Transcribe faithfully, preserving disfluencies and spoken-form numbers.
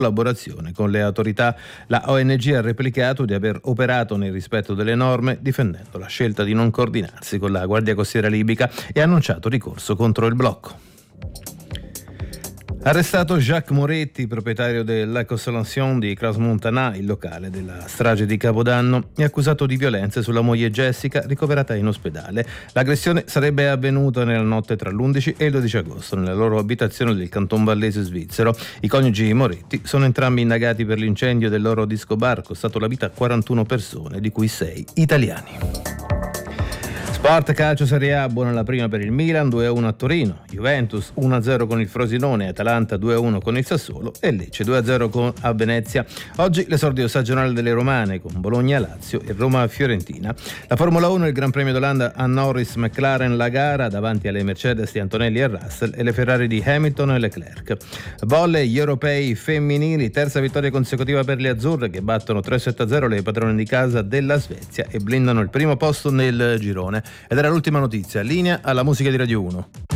collaborazione con le autorità. La O N G ha replicato di aver operato nel rispetto delle norme, difendendo la scelta di non coordinarsi con la Guardia Costiera libica, e ha annunciato ricorso contro il blocco. Arrestato Jacques Moretti, proprietario della Constellation di Crans-Montana, il locale della strage di Capodanno, è accusato di violenze sulla moglie Jessica, ricoverata in ospedale. L'aggressione sarebbe avvenuta nella notte tra l'undici e il dodici agosto nella loro abitazione del Canton Vallese svizzero. I coniugi Moretti sono entrambi indagati per l'incendio del loro disco bar, costato la vita a quarantuno persone, di cui sei italiani. Sport calcio Serie A, buona la prima per il Milan, due a uno a Torino, Juventus uno a zero con il Frosinone, Atalanta due a uno con il Sassuolo e Lecce due a zero con a Venezia. Oggi l'esordio stagionale delle romane con Bologna-Lazio e Roma-Fiorentina. La Formula uno, il Gran Premio d'Olanda a Norris-McLaren, la gara davanti alle Mercedes di Antonelli e Russell e le Ferrari di Hamilton e Leclerc. Volley, gli europei femminili, terza vittoria consecutiva per le azzurre che battono tre sette a zero le padrone di casa della Svezia e blindano il primo posto nel girone. Ed era l'ultima notizia. Linea alla musica di Radio uno.